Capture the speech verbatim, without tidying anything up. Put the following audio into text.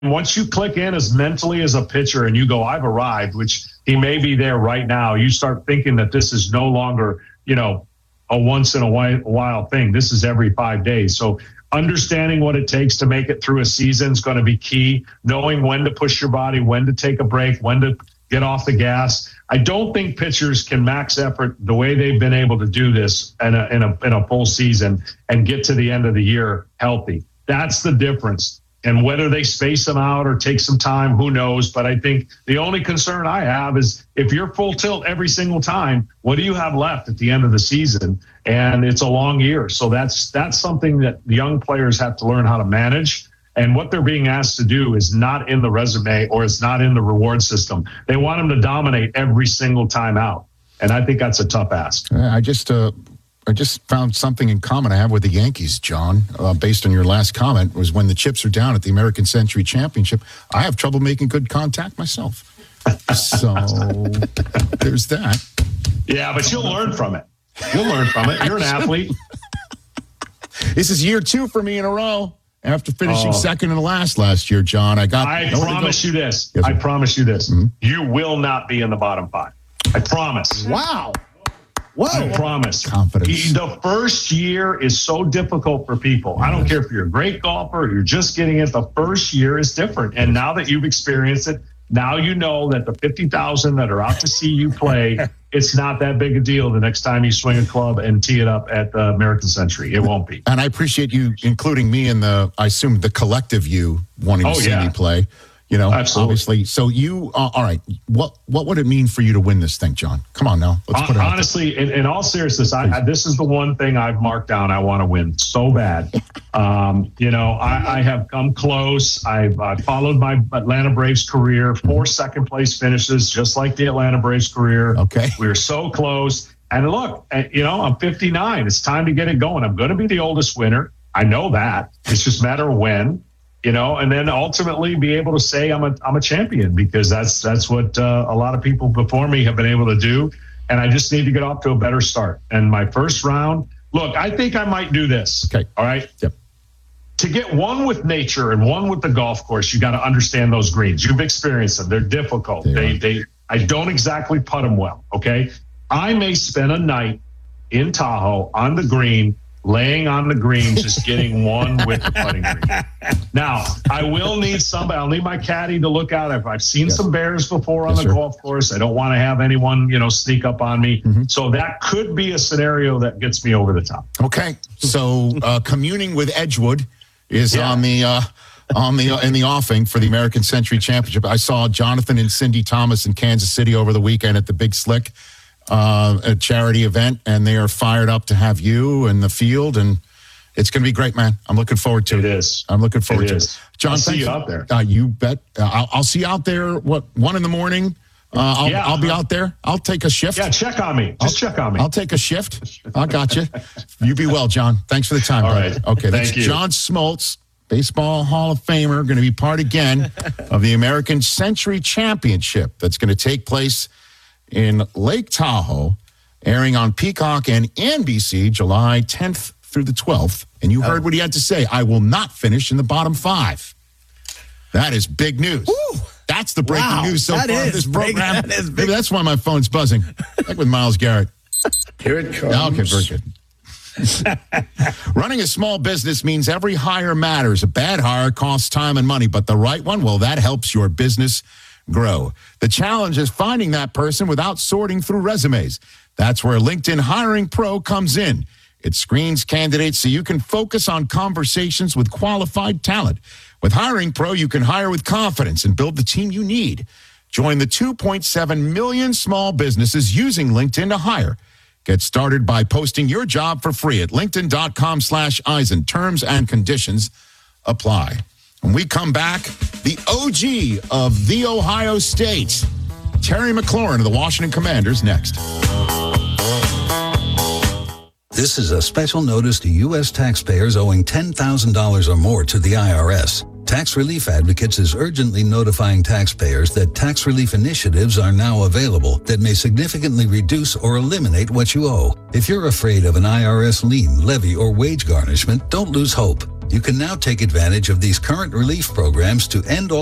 once you click in as mentally as a pitcher and you go, I've arrived, which he may be there right now, you start thinking that this is no longer, you know, a once in a while thing. This is every five days. So understanding what it takes to make it through a season is going to be key. Knowing when to push your body, when to take a break, when to get off the gas. I don't think pitchers can max effort the way they've been able to do this in a, in a, in a full season and get to the end of the year healthy. That's the difference. And whether they space them out or take some time, who knows? But I think the only concern I have is if you're full tilt every single time, what do you have left at the end of the season? And it's a long year. So that's that's something that young players have to learn how to manage. And what they're being asked to do is not in the resume or it's not in the reward system. They want them to dominate every single time out. And I think that's a tough ask. I just uh, I just found something in common I have with the Yankees, John, uh, based on your last comment, was when the chips are down at the American Century Championship, I have trouble making good contact myself. So there's that. Yeah, but you'll learn from it. You'll learn from it. You're an athlete. This is year two for me in a row. After finishing oh. second and last last year, John, I got. I promise you this. Yes, I promise you this. Mm-hmm. You will not be in the bottom five. I promise. Wow. Whoa. I promise. Confidence. The first year is so difficult for people. I don't care if you're a great golfer or you're just getting it. The first year is different. And now that you've experienced it, now you know that the fifty thousand that are out to see you play, it's not that big a deal the next time you swing a club and tee it up at the American Century. It won't be. And I appreciate you including me in the, I assume, the collective you wanting oh, to see yeah. me play. You know, Absolutely. Obviously. So you, uh, all right, what what would it mean for you to win this thing, John? Come on now. Let's put it out Honestly, in, in all seriousness, I, I, this is the one thing I've marked down I want to win so bad. Um, you know, I, I have come close. I've uh, followed my Atlanta Braves career, four second place finishes, just like the Atlanta Braves career. Okay. We were so close. And look, you know, I'm fifty-nine. It's time to get it going. I'm going to be the oldest winner. I know that. It's just a matter of when. You know, and then ultimately be able to say I'm a I'm a champion, because that's that's what uh, a lot of people before me have been able to do. And I just need to get off to a better start. And my first round, look, I think I might do this. Okay. All right. Yep. To get one with nature and one with the golf course, you got to understand those greens. You've experienced them. They're difficult. They, they they I don't exactly putt them well. OK, I may spend a night in Tahoe on the green, laying on the green, just getting one with the putting green. Now, I will need somebody. I'll need my caddy to look out. I've, I've seen yes. some bears before on yes, the sir. golf course. I don't want to have anyone, you know, sneak up on me. Mm-hmm. So that could be a scenario that gets me over the top. Okay. So uh, communing with Edgewood is yeah. on the uh, on the uh, in the offing for the American Century Championship. I saw Jonathan and Cindy Thomas in Kansas City over the weekend at the Big Slick. Uh, a charity event, and they are fired up to have you in the field, and it's going to be great, man. I'm looking forward to it. It is. I'm looking forward it to is. it. John, I'll see you out there. Uh, you bet. Uh, I'll, I'll see you out there. What one in the morning? Uh, I'll, yeah. I'll be out there. I'll take a shift. Yeah, check on me. Just I'll, check on me. I'll take a shift. I got you. You be well, John. Thanks for the time. All brother. right. Okay. Thank That's you. John Smoltz, Baseball Hall of Famer, going to be part again of the American Century Championship that's going to take place in Lake Tahoe, airing on Peacock and N B C July tenth through the twelfth. And you heard oh. what he had to say. I will not finish in the bottom five. That is big news. Woo. That's the breaking wow. news so that far of this big. program. That is big. Maybe that's why my phone's buzzing. Like with Miles Garrett. Here it comes. Okay, very good. Running a small business means every hire matters. A bad hire costs time and money, but the right one, well, that helps your business grow. The challenge is finding that person without sorting through resumes. That's where LinkedIn Hiring Pro comes in. It screens candidates so you can focus on conversations with qualified talent. With Hiring Pro, you can hire with confidence and build the team you need. Join the two point seven million small businesses using LinkedIn to hire. Get started by posting your job for free at linkedin.com slash Eisen. Terms and conditions apply. When we come back, the O G of the Ohio State, Terry McLaurin of the Washington Commanders, next. This is a special notice to U S taxpayers owing ten thousand dollars or more to the I R S. Tax Relief Advocates is urgently notifying taxpayers that tax relief initiatives are now available that may significantly reduce or eliminate what you owe. If you're afraid of an I R S lien, levy, or wage garnishment, don't lose hope. You can now take advantage of these current relief programs to end all